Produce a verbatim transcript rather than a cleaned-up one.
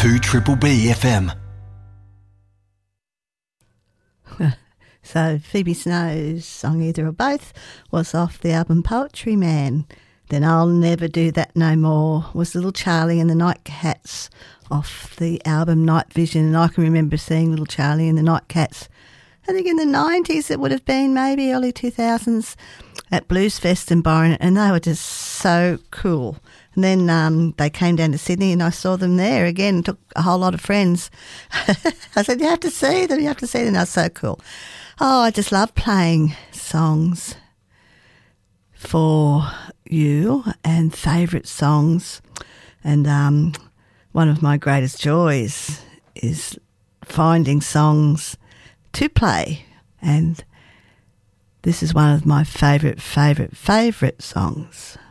two Triple B F M. So Phoebe Snow's song Either or Both was off the album Poetry Man. Then I'll Never Do That No More was Little Charlie and the Nightcats off the album Night Vision. And I can remember seeing Little Charlie and the Nightcats, I think in the nineties it would have been, maybe early two thousands, at Blues Fest in Byron, and they were just so cool. And then um, they came down to Sydney and I saw them there again, took a whole lot of friends. I said, you have to see them, you have to see them. They're so cool. Oh, I just love playing songs for you and favourite songs. And um, one of my greatest joys is finding songs to play. And this is one of my favourite, favourite, favourite songs.